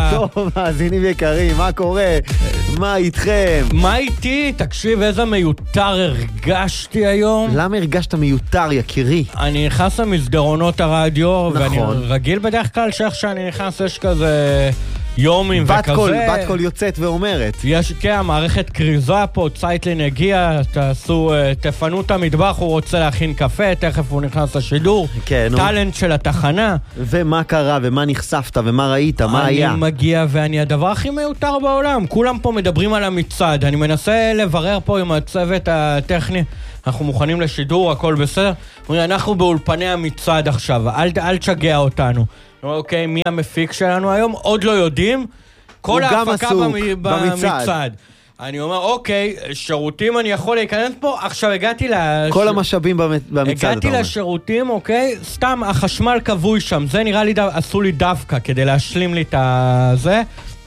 טוב, מאזינים יקרים, מה קורה? מה איתכם? מה איתי? תקשיב, איזה מיותר הרגשתי היום. למה הרגשת מיותר, יקירי? אני נכנס למסדרונות הרדיו, נכון. ואני רגיל בדרך כלל שאיך שאני נכנס יש כזה יומים וכזה. בת קול יוצאת ואומרת. יש, כן, המערכת קריזה פה, צייטלין הגיע, תפנו את המטבח, הוא רוצה להכין קפה, תכף הוא נכנס לשידור. כן, טלנט של התחנה. ומה קרה, ומה נחשפת, ומה ראית, מה היה? אני מגיע ואני הדבר הכי מיותר בעולם. כולם פה מדברים על המצעד. אני מנסה לברר פה עם הצוות הטכני. אנחנו מוכנים לשידור, הכל בסדר. אנחנו באולפני המצעד עכשיו, אל תשגע אותנו. אוקיי, מי המפיק שלנו היום? עוד לא יודעים. כל ההפקה במצעד. אני אומר, אוקיי, שירותים אני יכול להיכנס פה, עכשיו הגעתי כל המשאבים במצעד. הגעתי לשירותים, אוקיי, סתם החשמל כבוי שם, זה נראה לי, עשו לי דווקא כדי להשלים לי את זה.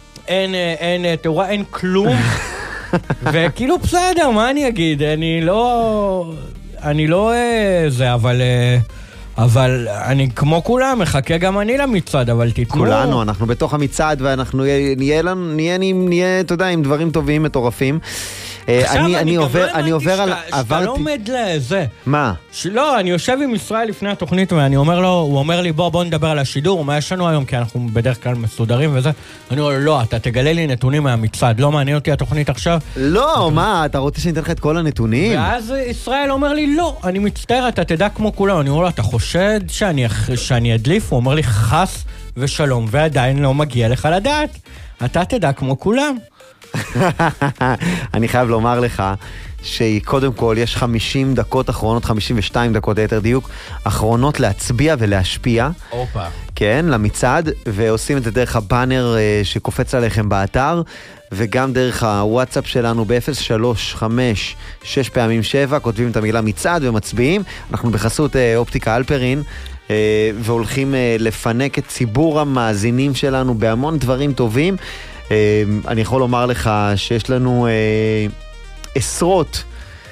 אין כלום. וכאילו בסדר, מה אני אגיד? אני לא זה, אבל אני כמו כולם, מחכה גם אני למצעד, אבל תתנו... כולנו, אנחנו בתוך המצעד, ואנחנו נהיה, אתה יודע, עם דברים טובים, מטורפים. אני עובר על... שאתה לא עומד לזה. מה? לא, אני יושב עם ישראל לפני התוכנית, ואני אומר לו, הוא אומר לי, בוא נדבר על השידור, מה יש לנו היום, כי אנחנו בדרך כלל מסודרים וזה. אני אומר לו, לא, אתה תגלה לי נתונים מהמצעד, לא מעניין אותי התוכנית עכשיו. לא, מה, אתה רוצה שניתן לך את כל הנתונים? ואז ישראל אומר לי, לא, אני מצטער, אתה תדע כמו כולם. אני אומר לו, אתה חושד שאני אדליף? הוא אומר לי, חס ושלום, ועדיין לא מגיע לך לדעת. אתה תדע כמו כולם. אני חייב לומר לך שקודם כל יש 50 דקות אחרונות, 52 דקות ליתר דיוק, אחרונות להצביע ולהשפיע. אופה. כן, למצעד, ועושים את זה דרך הבאנר שקופץ עליכם באתר, וגם דרך הוואטסאפ שלנו ב-035-6x7, כותבים את המילה מצעד ומצביעים. אנחנו בחסות אופטיקה אלפרין, והולכים לפנק את ציבור המאזינים שלנו בהמון דברים טובים. אני יכול לומר לך שיש לנו עשרות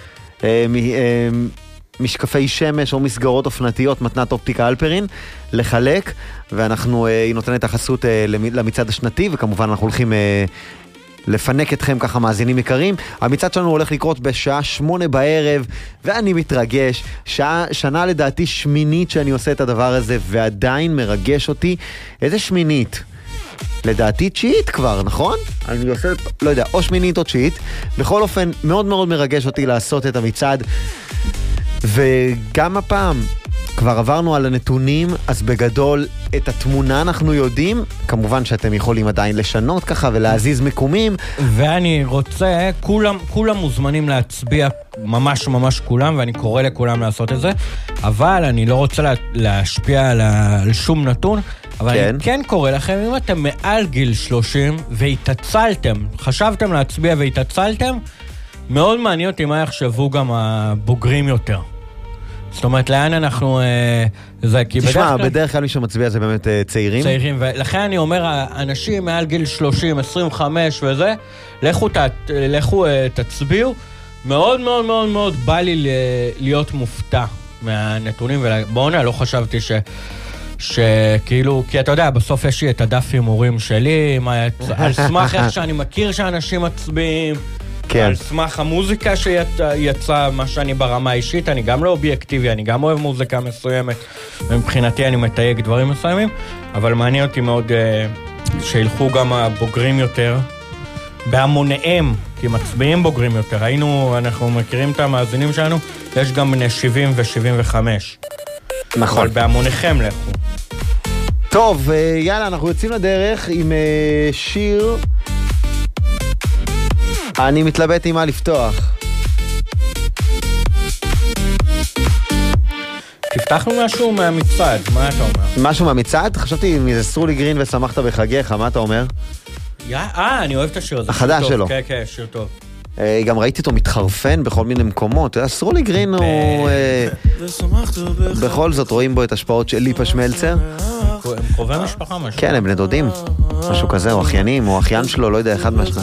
משקפי שמש או מסגרות אופנתיות מתנת אופטיקה אלפרין לחלק, ואנחנו, היא נותנת החסות למצעד השנתי, וכמובן אנחנו הולכים לפנק אתכם ככה מאזינים יקרים. המצעד שלנו הולך לקרות בשעה 8 בערב, ואני מתרגש. שנה לדעתי שמינית שאני עושה את הדבר הזה, ועדיין מרגש אותי. איזה שמינית? לדעתי תשיעית כבר, נכון? אני עושה, לא יודע, או שמינית או תשיעית. בכל אופן, מאוד מאוד מרגש אותי לעשות את המצעד. וגם הפעם, כבר עברנו על הנתונים, אז בגדול את התמונה אנחנו יודעים. כמובן שאתם יכולים עדיין לשנות ככה ולהזיז מקומים. ואני רוצה, כולם מוזמנים להצביע, ממש ממש כולם, ואני קורא לכולם לעשות את זה. אבל אני לא רוצה להשפיע על שום נתון. אבל כן. אני כן קורא לכם, אם אתם מעל גיל 30 והתעצלתם, חשבתם להצביע והתעצלתם, מאוד מעניין אותי מה יחשבו גם הבוגרים יותר. זאת אומרת, לאן אנחנו... תשמע, בדרך כלל מי שמצביע זה באמת צעירים. צעירים, ולכן אני אומר, אנשים מעל גיל 30, 25 וזה, לכו תצביעו. מאוד מאוד מאוד מאוד בא לי להיות מופתע מהנתונים, ובואו לא חשבתי שכאילו, כי אתה יודע, בסוף יש לי את הדף הימורים שלי, על סמך איך שאני מכיר שאנשים מצביעים, כן. על סמך המוזיקה שיצא, מה שאני ברמה האישית, אני גם לא אובייקטיבי, אני גם אוהב מוזיקה מסוימת, ומבחינתי אני מתייג דברים מסוימים, אבל מעניין אותי מאוד שילכו גם הבוגרים יותר, בהמוניהם, כי מצביעים בוגרים יותר. אנחנו מכירים את המאזינים שלנו, יש גם בני 70 ו-75. נכון. אבל בהמוניכם לכו. טוב, יאללה, אנחנו יוצאים לדרך עם שיר. אני מתלבט עם מה לפתוח. תפתחנו משהו מהמצעד, מה אתה אומר? משהו מהמצעד? חשבתי אם זה סרולי גרין ושמחת בחגיך, מה אתה אומר? אני אוהב את השיר הזה. החדש שלו. כן, כן, שיר טוב. גם ראיתי אותו מתחרפן בכל מיני מקומות. סרולי גרין הוא... בכל זאת רואים בו את השפעות של ליפה שמלצר. הם קרובי משפחה משהו. כן, הם בני דודים. משהו כזה, או אחיינים, או אחיין שלו, לא יודע, אחד מהשניים.